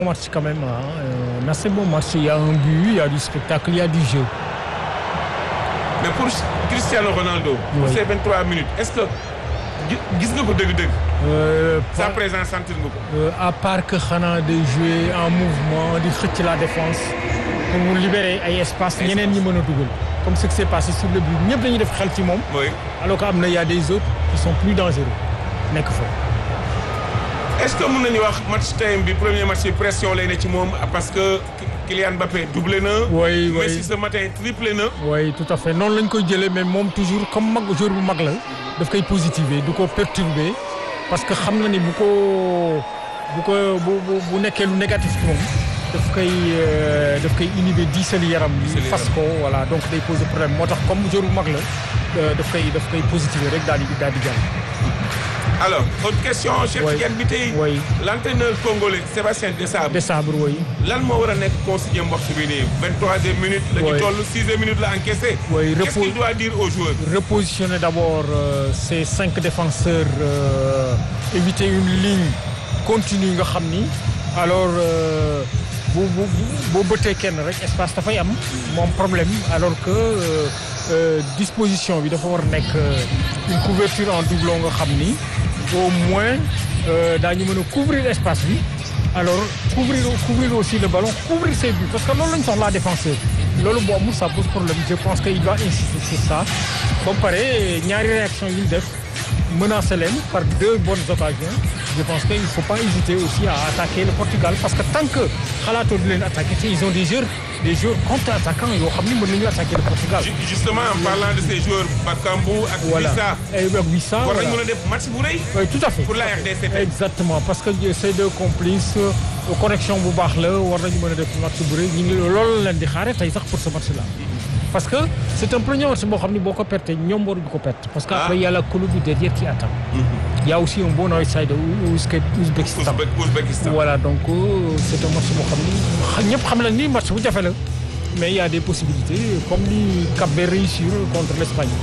Match quand même, un assez bon match. Il y a un but, il y a du spectacle, il y a du jeu. Mais pour Cristiano Ronaldo, pour ces 23 minutes, est-ce que gis nga ko dëgg-dëgg. sa présence sentir nga ko. À part que xanaa de jouer en mouvement di xëcc la défense pour mu libérer ay espace ñeneen ñi mën a dugal. Comme ce qui s'est passé sur le but ñëpp dañuy def xel ci moom. Alors que am na y a des autres qui sont plus dangereux nekk fa. Est-ce que mën nañu wax match tey bi premier match bi pression lay ne ci moom parce que Kylian Mbappé doublé na. oui Messi ce matin triplé na. oui tout à fait noonu lañ koy jëlee mais moom toujours comme mag joueur bu mag la daf koy positiver du ko perturber parce que xam na ni bu nekkee lu négatif ci moom daf koy inhiber diisal yaram bi fas ko voilà donc day poser problème moo tax comme joueur bu mag la daf koy positiver rek daal di jàll. Alors, autre question, Cheikh Tidiane bi tey. L'entraîneur congolais Sébastien Desabre. Oui. Lan moo war a nekk consigné waxtu bi nii 23e minute. la ñu toll 6e minute la encaissé. oui qu'est-ce qu'il doit dire aux joueurs. Repositionner d'abord ces 5 défenseurs éviter une ligne continue nga xam ni alors boo bëttee kenn rek espace dafay am moom problème alors que disposition bi dafa war nekk une couverture en doublon nga xam ni au moins daañu mën a couvrir espace bi alors couvrir aussi le ballon couvrir ses buts parce que loolu lañ soxla défenseur loolu boo amul ça pose problème je pense que il doit insister sur ça ba pare ñaari réaction yi ñu def menacer leen par 2 bonnes occasions je pense que il faut pas hésiter aussi à attaquer le Portugal parce que tant que xalaatoo di leen attaquer te ils ont des joueurs contre-attaquants yoo xam ni mën nañu attaquer le Portugal. Justement en parlant de ces joueurs Bakambu ak Wissa. War nañu mën a def match bu rëy. oui tout à fait pour la RDC. exactement parce que ces 2 complices connexion bu baax la war nañu mën a def match bu rëy ñu ngi loolu leen di xaare tey sax pour ce match là. parce que c'est un premier match boo xam ni boo ko perte ñoom waruñu ko perte. parce que après y a la Colombie derrière qui attend. Il y a aussi un bon outsider Ouzbékistan. Voilà donc c'est un match boo xam ni ñëpp xam nañ ni match bu jafe la mais il y a des possibilités comme ni Cap-Vert réussir contre l'Espagne.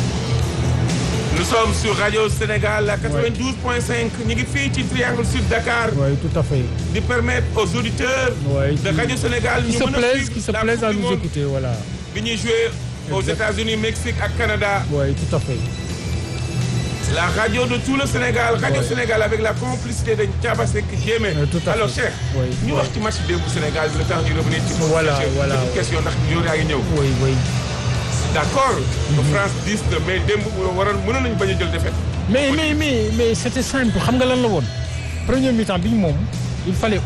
Nous sommes sur Radio Sénégal à 92.5 ñu ngi fii ci Triangle Sud Dakar. Oui tout à fait. di permettre aux auditeurs. de Radio Sénégal ñu mën a qui se plaisent à nous écouter voilà. bi ñuy jouer aux États-Unis Mexique ak Canada. Oui tout à fait. La radio de tout le Sénégal Radio Sénégal avec la complicité de Thiaba Seck Diémé. Alors Cheikh. ñu wax ci match démb Sénégal le temps ñu revenir ci. voilà question ndax yow yaa ngi ñëw. oui. D'accord. France 10 la mais démb mënoon nañu bañ a jël défaite. mais c'était simple xam nga lan la woon. premier mi-temps bi moom. il fallait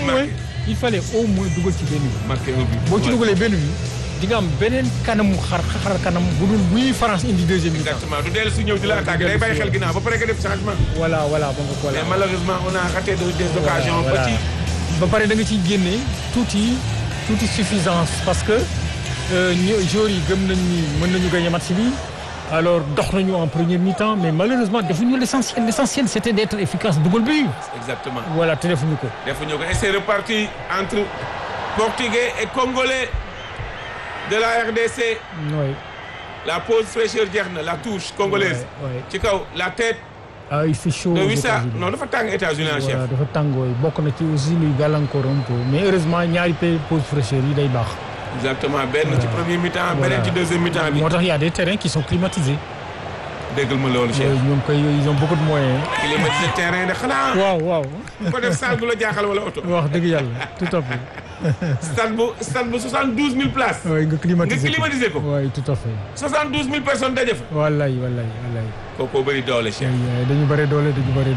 au moins dugal ci benn bi. marqué un but. boo ci dugalee benn bi. di nga am beneen kanamu xar kanam bu dul buy France indi deuxième mi-temps. exactement du dellu si ñëw di la attaqué day bàyyi xel ginnaaw ba pare nga def changement. voilà ba nga ko mais malheureusement on a raté des occasions. ba pare da nga ciy génne tuuti suffisance parce que joueurs yi gëm nañ ni mën nañu gagner match bi alors dox nañu en première mi-temps mais malheureusement defuñu l'essentiel c'était d'être efficace dugal bi. exactement voilà te defuñu ko. Et c'est reparti entre Portugais et Congolais. De la RDC. Oui. La pause fraîcheur jeex na la touche congolaise. ci kaw la tête. il fait chaud. de Wissa non dafa tàng États-Unis en chef. dafa tàngooy bokk na ci aussi luy gàllankoor un peu mais heureusement ñaari pause fraîcheur yi day baax. exactement benn ci premier mi-temps beneen ci deuxième mi-temps bi. moo tax y a des terrains qui sont climatisés. déggal ma loolu Cheikh. ñoom koy ils ont beaucoup de moyens. climatisé terrain de xanaa. waaw. ko def salle bu la jaaxal wala oto. wax dëgg yàlla tout à fait. stade bu 72 000 places. oui nga climatisé ko. oui tout à fait. 72 000 personnes daje fa. wallaay. kooku bëri doole Cheikh. dañu bëri doole.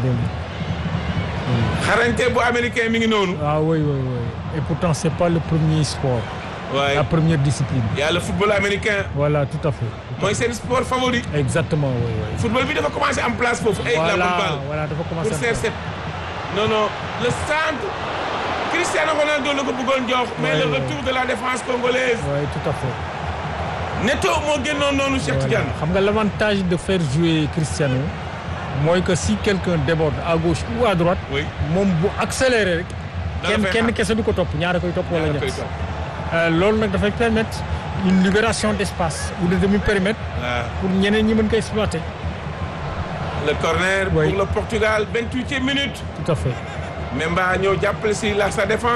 xarañte bu américain mi ngi noonu. oui. et pourtant c'est pas le premier sport. Ouais. La première discipline. Il y a le football américain. Voilà, tout à fait. Moi, c'est le sport favori. Exactement, oui. Le football bi dafa commencer en place foofu. Voilà, la balle. Voilà, dafa commencer. Pour CR7. Non, le centre. Cristiano Ronaldo la ko bëggoon jox. Mais le retour de la défense congolaise. Oui, tout à fait. Neto moo génnoon noonu Cheikh Tidiane. Xam nga l'avantage de faire jouer Cristiano mooy que si quelqu'un déborde à gauche ou à droite. moom bu accéléré rek. kenn kese du ko topp ñaar koy topp wala ñett. loolu nag dafay permettre une libération d'espace ou de demi-périmètre. pour ñeneen ñi mën ko exploiter. Le corner pour le Portugal 28e minute. Tout à fait. Memba ñëw jàppale si sa défense.